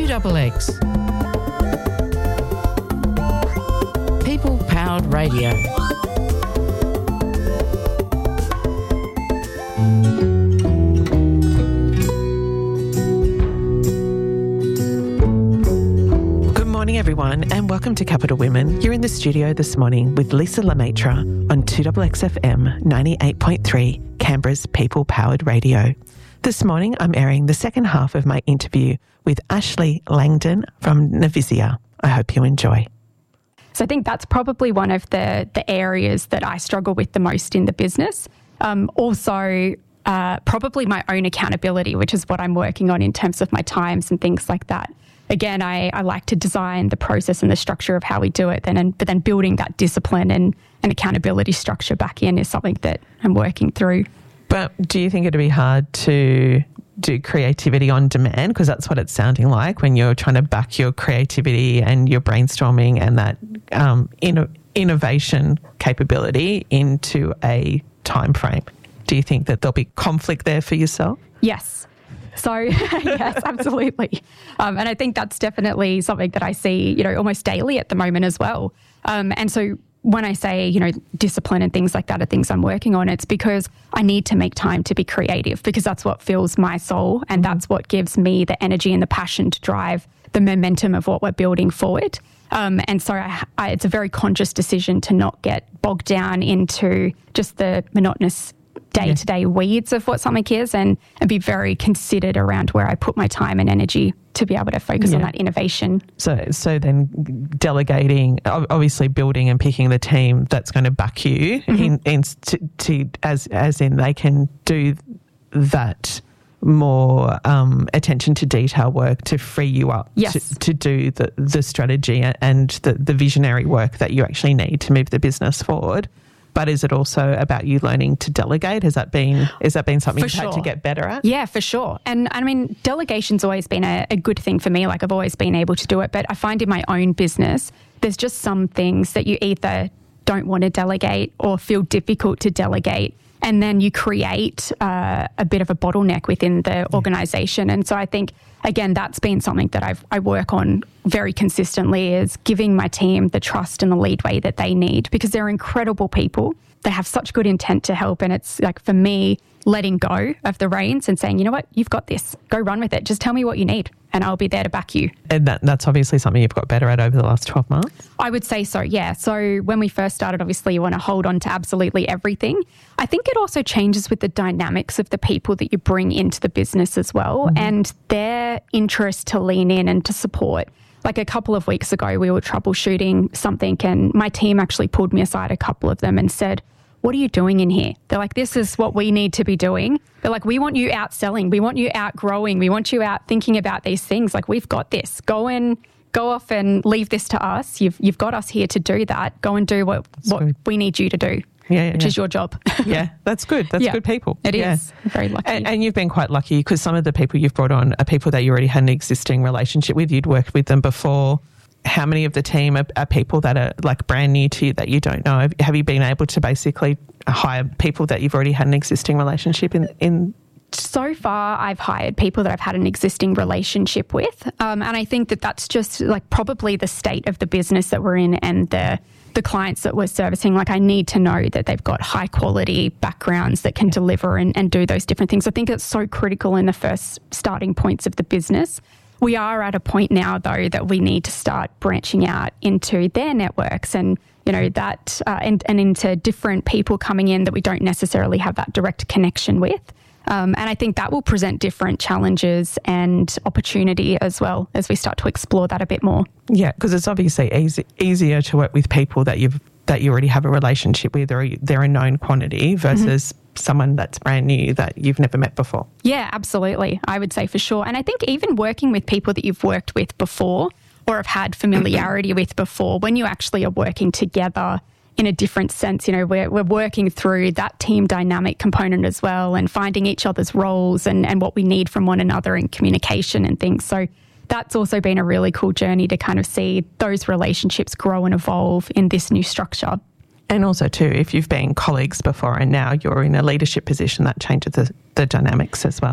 2XX. People Powered Radio. Good morning, everyone, and welcome to Capital Women. You're in the studio this morning with Lisa Lemaitre on 2XXFM 98.3, Canberra's People Powered Radio. This morning, I'm airing the second half of my interview with Ashley Langdon from Navisia. I hope you enjoy. So I think that's probably one of the areas that I struggle with the most in the business. Also, probably my own accountability, which is what I'm working on in terms of my times and things like that. Again, I like to design the process and the structure of how we do it, but then building that discipline and accountability structure back in is something that I'm working through. But do you think it'd be hard to do creativity on demand? Because that's what it's sounding like when you're trying to back your creativity and your brainstorming and that innovation capability into a time frame. Do you think that there'll be conflict there for yourself? Yes. So, yes, absolutely. And I think that's definitely something that I see, almost daily at the moment as well. And so when I say, discipline and things like that are things I'm working on, it's because I need to make time to be creative because that's what fills my soul and that's what gives me the energy and the passion to drive the momentum of what we're building forward. And so it's a very conscious decision to not get bogged down into just the monotonous day-to-day weeds of what something is and be very considered around where I put my time and energy to be able to focus on that innovation. So then delegating, obviously building and picking the team that's going to back you as in they can do that more attention to detail work to free you up to do the strategy and the visionary work that you actually need to move the business forward. But is it also about you learning to delegate? Has that been something you've had to get better at? Yeah, for sure. And I mean, delegation's always been a good thing for me. Like I've always been able to do it. But I find in my own business, there's just some things that you either don't want to delegate or feel difficult to delegate. And then you create a bit of a bottleneck within the organisation. And so I think, again, that's been something that I work on very consistently is giving my team the trust and the leadway that they need because they're incredible people. They have such good intent to help. And it's like, for me, letting go of the reins and saying, you know what, you've got this. Go run with it. Just tell me what you need and I'll be there to back you. And that's obviously something you've got better at over the last 12 months? I would say so, yeah. So when we first started, obviously you want to hold on to absolutely everything. I think it also changes with the dynamics of the people that you bring into the business as well and their interest to lean in and to support. Like a couple of weeks ago, we were troubleshooting something and my team actually pulled me aside, a couple of them, and said, what are you doing in here? They're like, this is what we need to be doing. They're like, we want you out selling. We want you out growing. We want you out thinking about these things. Like, we've got this. Go off and leave this to us. You've got us here to do that. Go and do what we need you to do, which is your job. Yeah, that's good. That's good people. It is. Very lucky. And you've been quite lucky because some of the people you've brought on are people that you already had an existing relationship with. You'd worked with them before. How many of the team are people that are like brand new to you that you don't know? Have you been able to basically hire people that you've already had an existing relationship in? So far, I've hired people that I've had an existing relationship with. And I think that that's just like probably the state of the business that we're in and the clients that we're servicing. Like I need to know that they've got high quality backgrounds that can deliver and do those different things. I think it's so critical in the first starting points of the business. We are at a point now, though, that we need to start branching out into their networks and, that and into different people coming in that we don't necessarily have that direct connection with. And I think that will present different challenges and opportunity as well as we start to explore that a bit more. Yeah, because it's obviously easier to work with people that you already have a relationship with or they're a known quantity versus someone that's brand new that you've never met before. Yeah, absolutely. I would say for sure. And I think even working with people that you've worked with before or have had familiarity with before, when you actually are working together in a different sense, we're working through that team dynamic component as well and finding each other's roles and what we need from one another in communication and things. So that's also been a really cool journey to kind of see those relationships grow and evolve in this new structure. And also too, if you've been colleagues before and now you're in a leadership position, that changes the dynamics as well.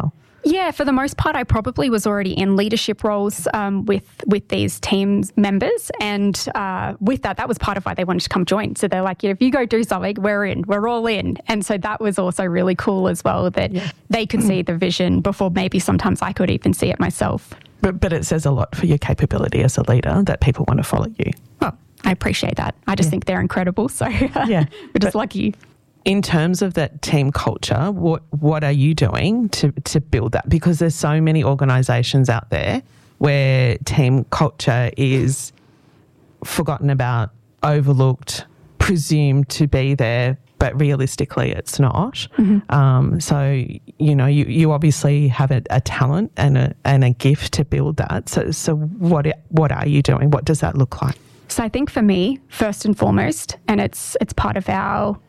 Yeah, for the most part, I probably was already in leadership roles with these team members. And with that was part of why they wanted to come join. So they're like, if you go do something, we're in, we're all in. And so that was also really cool as well, that they could see the vision before maybe sometimes I could even see it myself. But it says a lot for your capability as a leader that people want to follow you. Well, I appreciate that. I just think they're incredible. So we're just lucky. In terms of that team culture, what are you doing to build that? Because there's so many organisations out there where team culture is forgotten about, overlooked, presumed to be there, but realistically it's not. Mm-hmm. So, you obviously have a talent and a gift to build that. So what are you doing? What does that look like? So I think for me, first and foremost, and it's part of our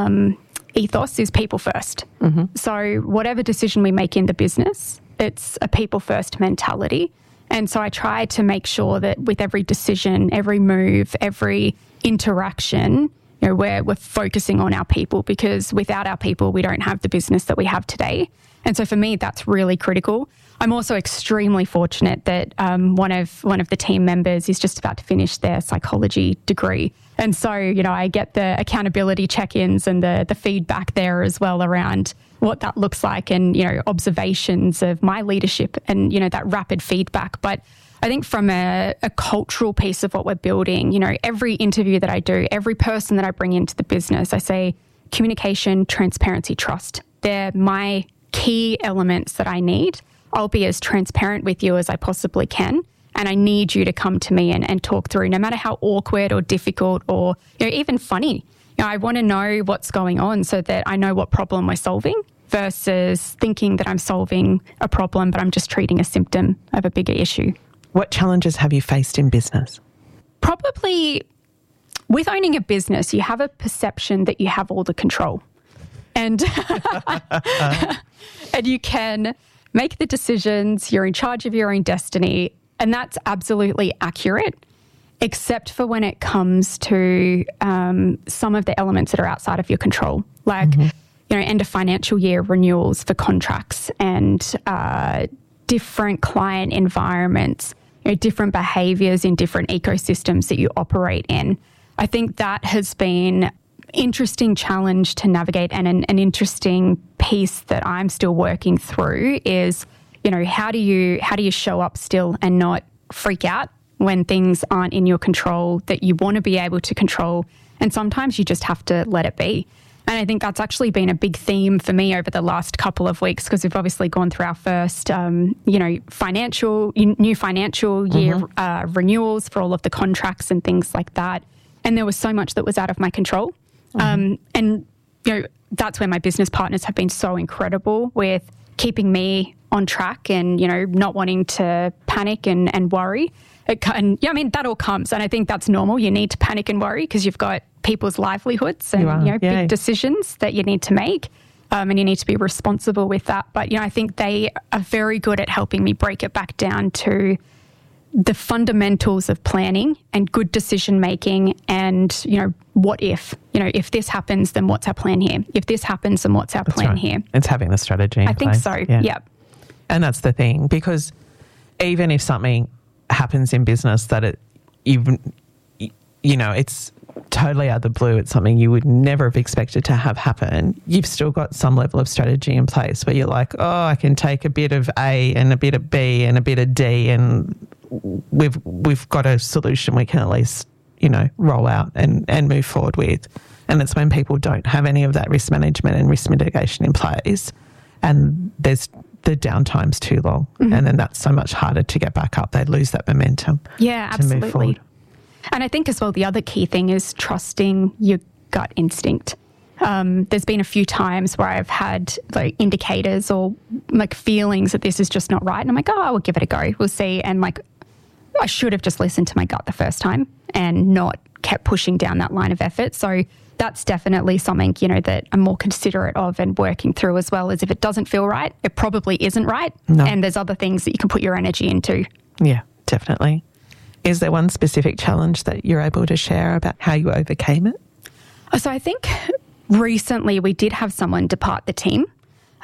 ethos, is people first. Mm-hmm. So whatever decision we make in the business, it's a people first mentality. And so I try to make sure that with every decision, every move, every interaction, we're focusing on our people, because without our people, we don't have the business that we have today. And so for me, that's really critical. I'm also extremely fortunate that one of the team members is just about to finish their psychology degree. And so, I get the accountability check-ins and the feedback there as well around what that looks like, and, observations of my leadership and, that rapid feedback. But I think from a cultural piece of what we're building, every interview that I do, every person that I bring into the business, I say communication, transparency, trust. They're my key elements that I need. I'll be as transparent with you as I possibly can. And I need you to come to me and talk through, no matter how awkward or difficult or even funny. I want to know what's going on so that I know what problem we're solving, versus thinking that I'm solving a problem, but I'm just treating a symptom of a bigger issue. What challenges have you faced in business? Probably with owning a business, you have a perception that you have all the control. And and you can make the decisions, you're in charge of your own destiny, and that's absolutely accurate, except for when it comes to some of the elements that are outside of your control, like, end of financial year renewals for contracts and different client environments, different behaviours in different ecosystems that you operate in. I think that has been interesting challenge to navigate, and an interesting piece that I'm still working through is, how do you show up still and not freak out when things aren't in your control that you want to be able to control, and sometimes you just have to let it be. And I think that's actually been a big theme for me over the last couple of weeks, because we've obviously gone through our first, new financial year renewals for all of the contracts and things like that. And there was so much that was out of my control. And that's where my business partners have been so incredible with keeping me on track and, not wanting to panic and worry. That all comes. And I think that's normal. You need to panic and worry because you've got people's livelihoods and, big decisions that you need to make. And you need to be responsible with that. But, I think they are very good at helping me break it back down to the fundamentals of planning and good decision making, and what if this happens, then what's our plan here? If this happens, then what's our plan here? It's having the strategy in place. Think so. Yeah. And that's the thing, because even if something happens in business that it's totally out of the blue, it's something you would never have expected to have happen, you've still got some level of strategy in place where you're like, I can take a bit of A and a bit of B and a bit of D, and we've got a solution we can at least, roll out and move forward with. And it's when people don't have any of that risk management and risk mitigation in place, and there's the downtime's too long, and then that's so much harder to get back up. They lose that momentum. Yeah, absolutely. To move forward. And I think as well, the other key thing is trusting your gut instinct. There's been a few times where I've had indicators or feelings that this is just not right. And I'm like, we'll give it a go. We'll see. And I should have just listened to my gut the first time and not kept pushing down that line of effort. So that's definitely something, that I'm more considerate of and working through, as well as if it doesn't feel right, it probably isn't right. No. And there's other things that you can put your energy into. Yeah, definitely. Is there one specific challenge that you're able to share about how you overcame it? So I think recently we did have someone depart the team.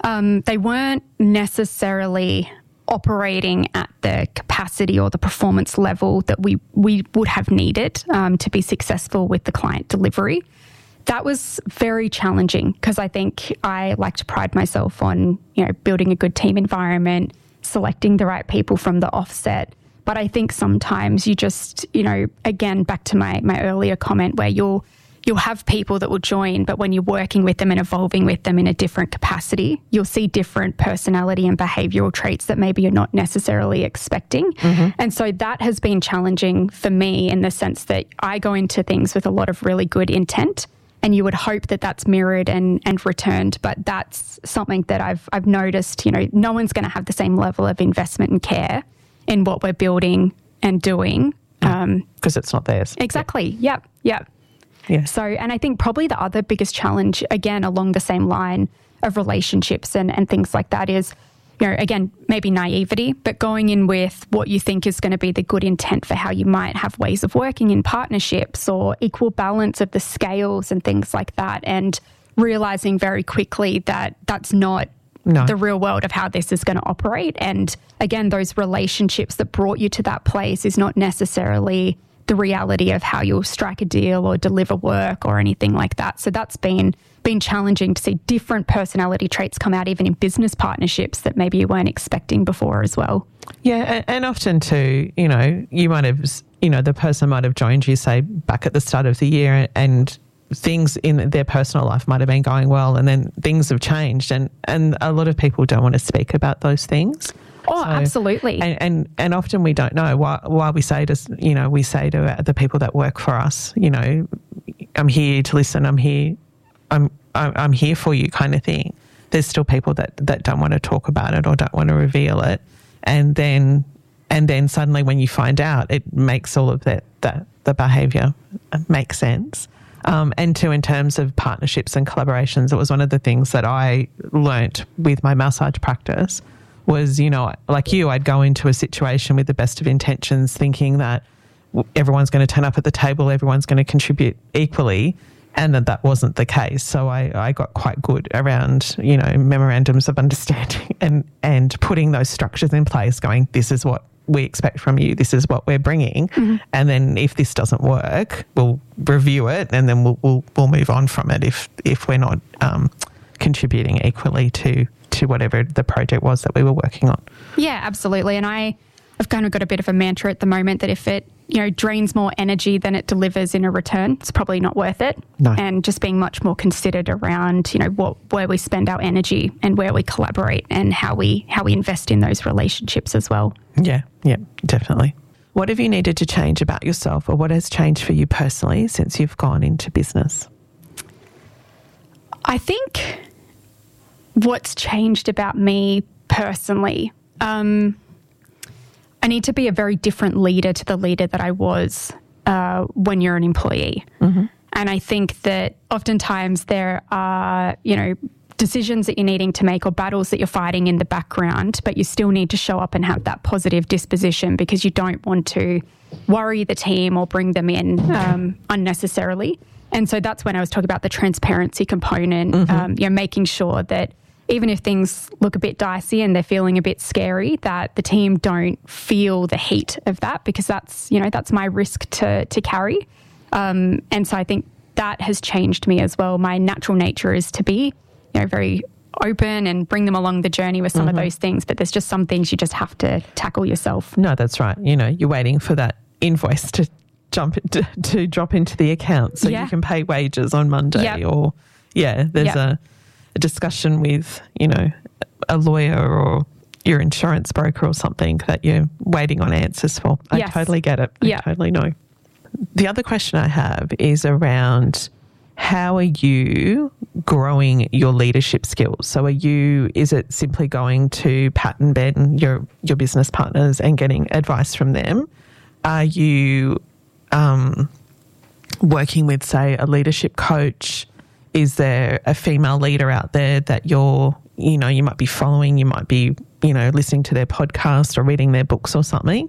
They weren't necessarily operating at the capacity or the performance level that we would have needed to be successful with the client delivery. That was very challenging because I think I like to pride myself on, building a good team environment, selecting the right people from the offset. But I think sometimes you just, again, back to my earlier comment where you'll have people that will join, but when you're working with them and evolving with them in a different capacity, you'll see different personality and behavioural traits that maybe you're not necessarily expecting. Mm-hmm. And so that has been challenging for me in the sense that I go into things with a lot of really good intent, and you would hope that that's mirrored and returned. But that's something that I've noticed, no one's going to have the same level of investment and care in what we're building and doing. Because it's not theirs. Exactly. Yep. Yeah. So, and I think probably the other biggest challenge, again, along the same line of relationships and things like that is, again, maybe naivety, but going in with what you think is going to be the good intent for how you might have ways of working in partnerships or equal balance of the scales and things like that. And realizing very quickly that that's not the real world of how this is going to operate. And again, those relationships that brought you to that place is not necessarily the reality of how you'll strike a deal or deliver work or anything like that. So that's been challenging to see different personality traits come out even in business partnerships that maybe you weren't expecting before as well. Yeah, and often too, you might have, the person might have joined you, say, back at the start of the year, and things in their personal life might have been going well, and then things have changed, and a lot of people don't want to speak about those things. Oh, so, absolutely. And often we don't know why we say to, we say to the people that work for us, I'm here to listen, I'm here for you kind of thing. There's still people that don't want to talk about it or don't want to reveal it. And then suddenly when you find out, it makes all of the behaviour make sense. And two, in terms of partnerships and collaborations, it was one of the things that I learnt with my massage practice was, like you, I'd go into a situation with the best of intentions thinking that everyone's going to turn up at the table, everyone's going to contribute equally, and that wasn't the case. So I got quite good around, memorandums of understanding and putting those structures in place, going, this is what we expect from you, this is what we're bringing. Mm-hmm. And then if this doesn't work, we'll review it and then we'll move on from it if we're not contributing equally to whatever the project was that we were working on. Yeah, absolutely. And I've kind of got a bit of a mantra at the moment that if it, drains more energy than it delivers in a return, it's probably not worth it. No. And just being much more considered around, where we spend our energy and where we collaborate and how we invest in those relationships as well. Yeah, definitely. What have you needed to change about yourself, or what has changed for you personally since you've gone into business? I think what's changed about me personally, I need to be a very different leader to the leader that I was when you're an employee. Mm-hmm. And I think that oftentimes there are, decisions that you're needing to make or battles that you're fighting in the background, but you still need to show up and have that positive disposition because you don't want to worry the team or bring them in unnecessarily. And so that's when I was talking about the transparency component, mm-hmm. Making sure that even if things look a bit dicey and they're feeling a bit scary, that the team don't feel the heat of that, because that's my risk to carry. And so I think that has changed me as well. My natural nature is to be, very open and bring them along the journey with some mm-hmm. of those things. But there's just some things you just have to tackle yourself. No, that's right. You're waiting for that invoice to drop into the account so you can pay wages on Monday. Yep. Or, there's a discussion with, a lawyer or your insurance broker or something that you're waiting on answers for. I totally get it. I totally know. The other question I have is around how are you growing your leadership skills? So is it simply going to Pat and Ben, your business partners, and getting advice from them? Are you working with, say, a leadership coach? Is there a female leader out there that you might be following? You might be, listening to their podcast or reading their books or something.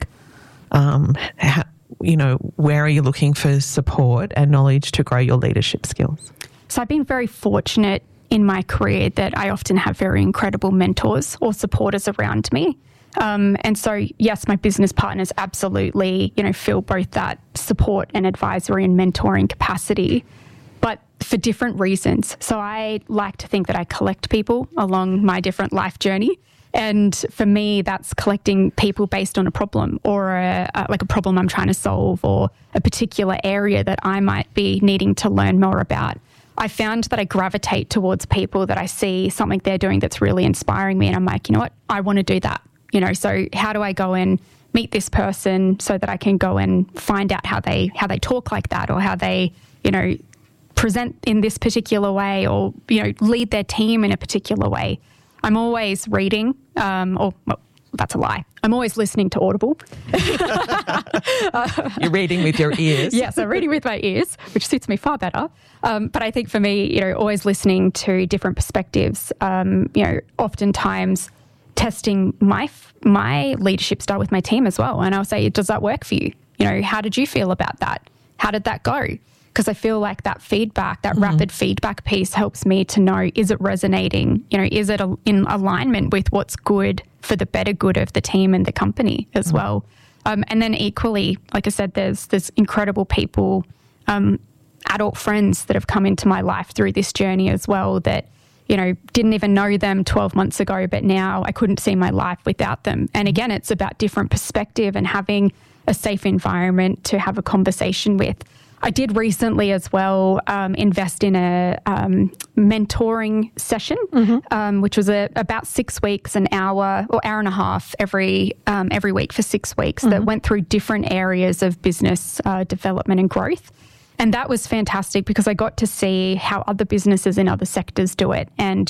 Where are you looking for support and knowledge to grow your leadership skills? So I've been very fortunate in my career that I often have very incredible mentors or supporters around me. And so, yes, my business partners absolutely, fill both that support and advisory and mentoring capacity, but for different reasons. So I like to think that I collect people along my different life journey. And for me, that's collecting people based on a problem or a problem I'm trying to solve or a particular area that I might be needing to learn more about. I found that I gravitate towards people that I see something they're doing that's really inspiring me. And I'm like, you know what? I want to do that. So how do I go and meet this person so that I can go and find out how they talk like that, or how they, present in this particular way, or, lead their team in a particular way. I'm always reading, that's a lie. I'm always listening to Audible. You're reading with your ears. Yes, I'm reading with my ears, which suits me far better. But I think for me, always listening to different perspectives, oftentimes testing my leadership style with my team as well. And I'll say, does that work for you? How did you feel about that? How did that go? Because I feel like that feedback, that rapid feedback piece helps me to know, is it resonating? Is it in alignment with what's good for the better good of the team and the company as well? And then equally, like I said, there's incredible people, adult friends that have come into my life through this journey as well that, didn't even know them 12 months ago, but now I couldn't see my life without them. And again, it's about different perspective and having a safe environment to have a conversation with. I did recently as well invest in a mentoring session, which was about 6 weeks, an hour or hour and a half every week for 6 weeks that went through different areas of business development and growth. And that was fantastic because I got to see how other businesses in other sectors do it. And,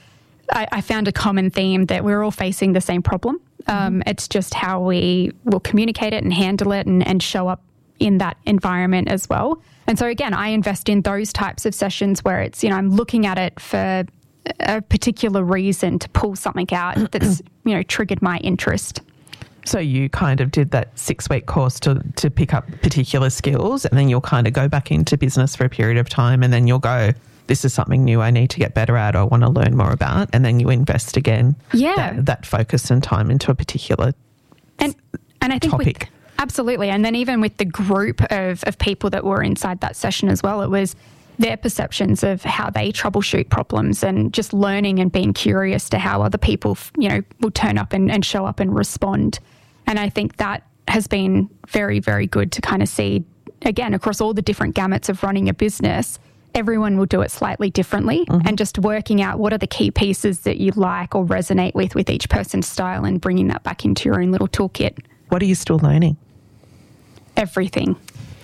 I found a common theme that we're all facing the same problem. It's just how we will communicate it and handle it and show up in that environment as well. And so again, I invest in those types of sessions where it's, I'm looking at it for a particular reason to pull something out that's, triggered my interest. So you kind of did that 6-week course to pick up particular skills, and then you'll kind of go back into business for a period of time, and then you'll go, this is something new I need to get better at or want to learn more about, and then you invest again that focus and time into a particular and I think topic. Absolutely. And then even with the group of people that were inside that session as well, it was their perceptions of how they troubleshoot problems and just learning and being curious to how other people, will turn up and show up and respond. And I think that has been very, very good to kind of see, again, across all the different gamuts of running a business, everyone will do it slightly differently, and just working out what are the key pieces that you like or resonate with each person's style and bringing that back into your own little toolkit. What are you still learning? Everything.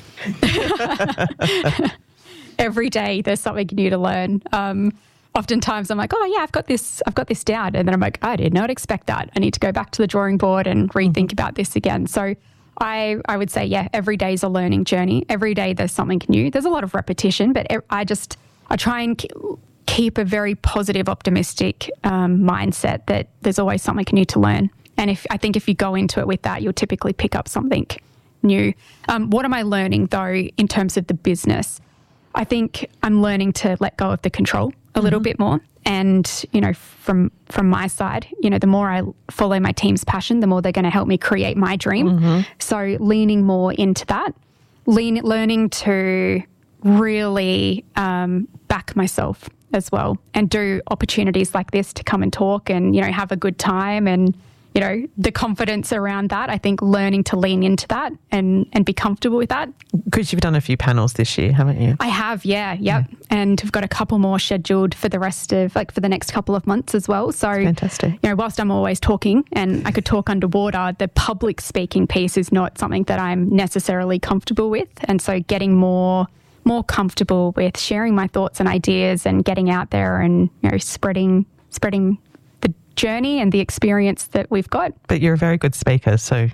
Every day there's something new to learn. Oftentimes I'm like, oh yeah, I've got this down. And then I'm like, I did not expect that. I need to go back to the drawing board and rethink about this again. So I would say, yeah, every day is a learning journey. Every day there's something new. There's a lot of repetition, but I try and keep a very positive, optimistic mindset that there's always something new to learn. And I think if you go into it with that, you'll typically pick up something new. What am I learning though in terms of the business? I think I'm learning to let go of the control a little bit more. And, from my side, the more I follow my team's passion, the more they're going to help me create my dream. So leaning more into that, learning to really back myself as well and do opportunities like this to come and talk and, have a good time and, the confidence around that. I think learning to lean into that and be comfortable with that. Because you've done a few panels this year, haven't you? I have, yeah. And we've got a couple more scheduled for the rest of, for the next couple of months as well. So, fantastic. Whilst I'm always talking and I could talk underwater, the public speaking piece is not something that I'm necessarily comfortable with. And so getting more comfortable with sharing my thoughts and ideas and getting out there and, spreading the journey and the experience that we've got. But you're a very good speaker, so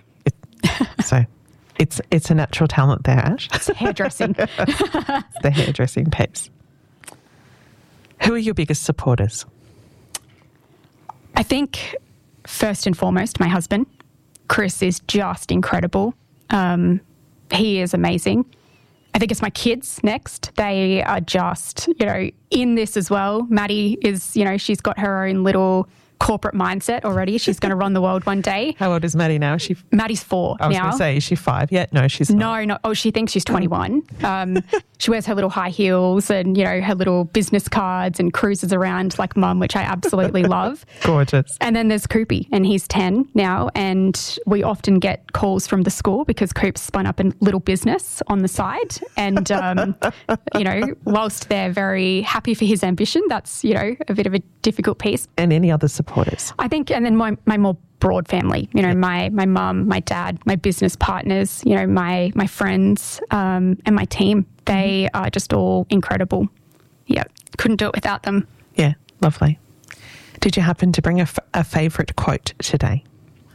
it's a natural talent there, Ash. It's hairdressing. It's the hairdressing piece. Who are your biggest supporters? I think first and foremost, my husband. Chris is just incredible. He is amazing. I think it's my kids next. They are just, in this as well. Maddie is, she's got her own little corporate mindset already. She's going to run the world one day. How old is Maddie now? Maddie's 4 now. I was going to say, is she 5 yet? No, she's not. No. Oh, she thinks she's 21. She wears her little high heels and, her little business cards and cruises around like mum, which I absolutely love. Gorgeous. And then there's Coopy, and he's 10 now. And we often get calls from the school because Coop's spun up a little business on the side. And, whilst they're very happy for his ambition, that's, a bit of a difficult piece. And any other supporters? I think, and then my more broad family, my mum, my dad, my business partners, my friends, and my team. They are just all incredible. Yeah, couldn't do it without them. Yeah, lovely. Did you happen to bring a favourite quote today?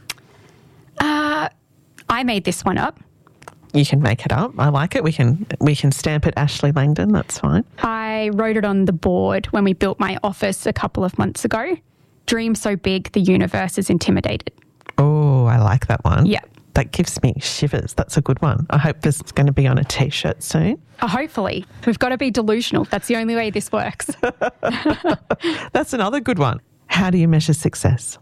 I made this one up. You can make it up. I like it. We can stamp it Ashley Langdon. That's fine. I wrote it on the board when we built my office a couple of months ago. Dream so big, the universe is intimidated. Oh, I like that one. Yeah. That gives me shivers. That's a good one. I hope this is going to be on a T-shirt soon. Hopefully. We've got to be delusional. That's the only way this works. That's another good one. How do you measure success?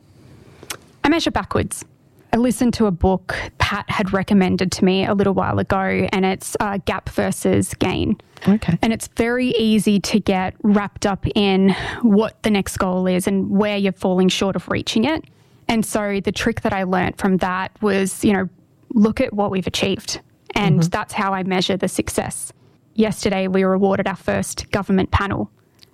I measure backwards. I listened to a book Pat had recommended to me a little while ago, and it's Gap versus Gain. Okay. And it's very easy to get wrapped up in what the next goal is and where you're falling short of reaching it. And so the trick that I learned from that was, look at what we've achieved. And that's how I measure the success. Yesterday, we were awarded our first government panel,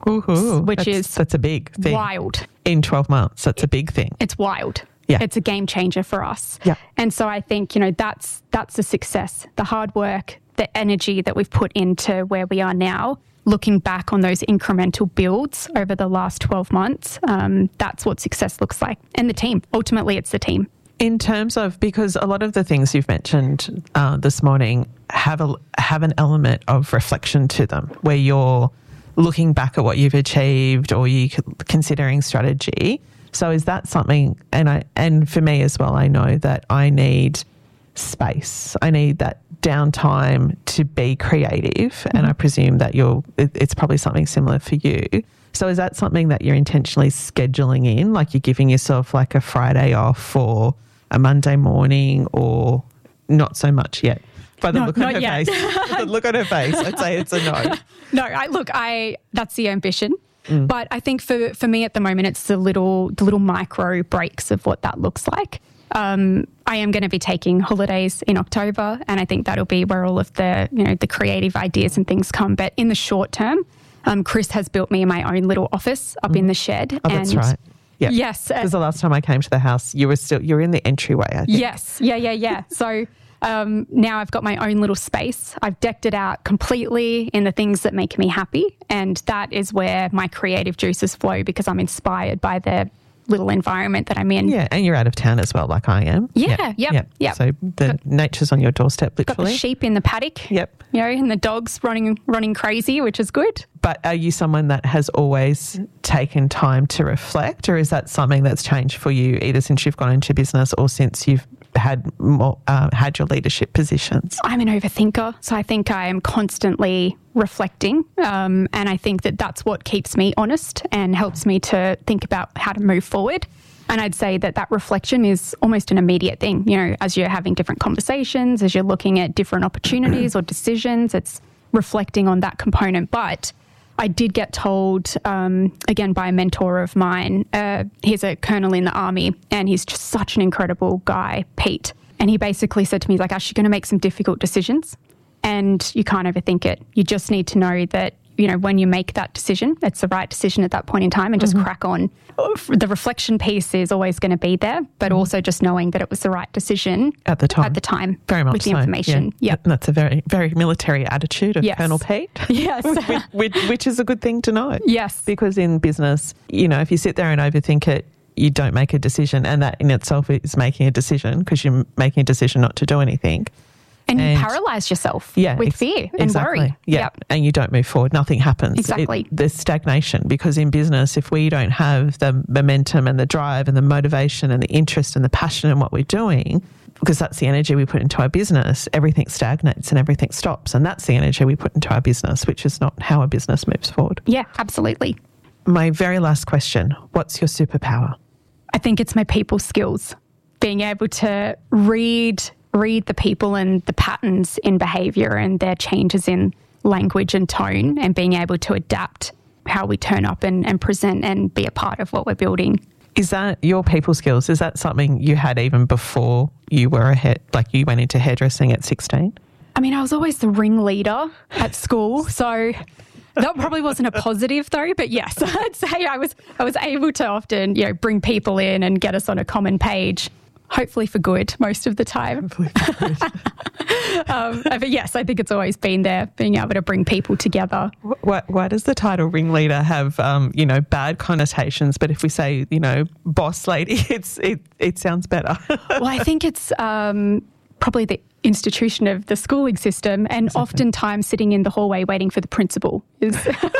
that's a big thing. Wild. In 12 months, that's a big thing. It's wild. Yeah. It's a game changer for us. Yeah. And so I think, that's a success. The hard work, the energy that we've put into where we are now, looking back on those incremental builds over the last 12 months, that's what success looks like. And the team. Ultimately, it's the team. In terms of, because a lot of the things you've mentioned this morning have an element of reflection to them, where you're looking back at what you've achieved or you considering strategy. So is that something, and for me as well, I know that I need space. I need that downtime to be creative, and I presume that it's probably something similar for you. So is that something that you're intentionally scheduling in, like you're giving yourself like a Friday off or a Monday morning, or not so much yet? By the look on her face. The look on her face, I'd say it's a no. No, that's the ambition. But I think for me at the moment, it's the little micro breaks of what that looks like. I am going to be taking holidays in October, and I think that'll be where all of the the creative ideas and things come. But in the short term, Chris has built me my own little office up in the shed. Oh, that's right. Yeah. Yes. Because the last time I came to the house, you were in the entryway, I think. Yes. Yeah. So now I've got my own little space. I've decked it out completely in the things that make me happy. And that is where my creative juices flow, because I'm inspired by the little environment that I'm in. Yeah, and you're out of town as well, like I am. Yeah, yep. So the nature's on your doorstep, literally. Got the sheep in the paddock. Yep. And the dogs running crazy, which is good. But are you someone that has always taken time to reflect, or is that something that's changed for you either since you've gone into business or since you've had your leadership positions? I'm an overthinker, so I think I am constantly reflecting, and I think that that's what keeps me honest and helps me to think about how to move forward. And I'd say that reflection is almost an immediate thing, as you're having different conversations, as you're looking at different opportunities or decisions, it's reflecting on that component. But I did get told, again, by a mentor of mine, he's a colonel in the army, and he's just such an incredible guy, Pete. And he basically said to me, like, Ash, you're going to make some difficult decisions and you can't overthink it. You just need to know that, when you make that decision, it's the right decision at that point in time, and just crack on. The reflection piece is always going to be there, but also just knowing that it was the right decision at the time. Very much with the information. Yeah. Yep. That's a very, very military attitude of Colonel Pete. Yes. which is a good thing to know. Yes. Because in business, if you sit there and overthink it, you don't make a decision, and that in itself is making a decision, because you're making a decision not to do anything. And you paralyze yourself with fear and worry. Yeah. Yep. And you don't move forward. Nothing happens. Exactly. There's stagnation, because in business, if we don't have the momentum and the drive and the motivation and the interest and the passion in what we're doing, because that's the energy we put into our business, everything stagnates and everything stops. And that's the energy we put into our business, which is not how a business moves forward. Yeah, absolutely. My very last question, what's your superpower? I think it's my people skills, being able to read the people and the patterns in behaviour and their changes in language and tone, and being able to adapt how we turn up and present and be a part of what we're building. Is that your people skills? Is that something you had even before you were you went into hairdressing at 16? I mean, I was always the ringleader at school, so that probably wasn't a positive though. But yes, I'd say I was able to often, bring people in and get us on a common page. Hopefully for good most of the time. But yes, I think it's always been there, being able to bring people together. Why does the title ringleader have, bad connotations? But if we say, boss lady, it sounds better. Well, I think it's probably the institution of the schooling system, and oftentimes sitting in the hallway waiting for the principal is...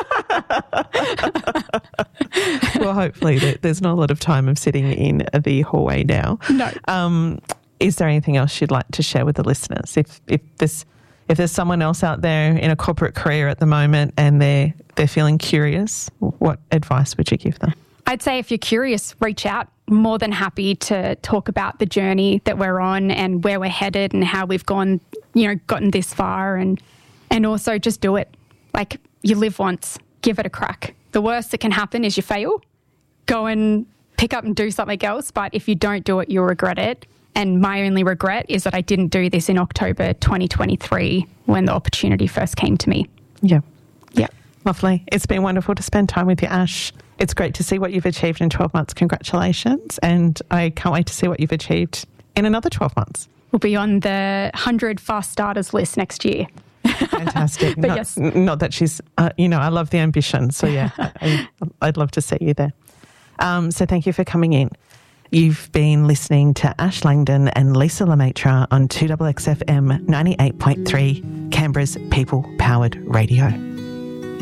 Well, hopefully there's not a lot of time of sitting in the hallway now. No. Is there anything else you'd like to share with the listeners? If there's someone else out there in a corporate career at the moment and they're feeling curious, what advice would you give them? I'd say if you're curious, reach out. More than happy to talk about the journey that we're on and where we're headed and how we've gotten this far, and also just do it. Like, you live once, give it a crack. The worst that can happen is you fail. Go and pick up and do something else, but if you don't do it, you'll regret it. And my only regret is that I didn't do this in October 2023 when the opportunity first came to me. Yeah. Yeah. Lovely. It's been wonderful to spend time with you, Ash. It's great to see what you've achieved in 12 months. Congratulations. And I can't wait to see what you've achieved in another 12 months. We'll be on the 100 fast starters list next year. Fantastic. But yes. Not that she's, I love the ambition. So yeah, I'd love to see you there. So thank you for coming in. You've been listening to Ash Langdon and Lisa Lemaitre on 2XXFM 98.3, Canberra's People Powered Radio.